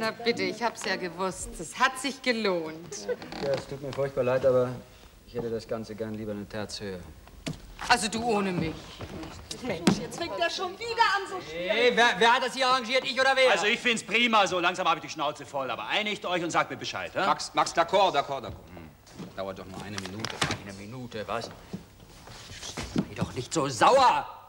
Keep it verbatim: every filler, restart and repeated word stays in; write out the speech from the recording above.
Na bitte, ich hab's ja gewusst. Es hat sich gelohnt. Ja, es tut mir furchtbar leid, aber ich hätte das Ganze gern lieber eine Terz höher. Also du ohne mich. Mensch, jetzt fängt er schon wieder an so schwer. Hey, wer, wer hat das hier arrangiert, ich oder wer? Also ich find's prima, so langsam habe ich die Schnauze voll. Aber einigt euch und sagt mir Bescheid, hä? Max, Max, d'accord, d'accord, d'accord. Hm. Dauert doch nur eine Minute. Eine Minute, was? Sei doch nicht so sauer!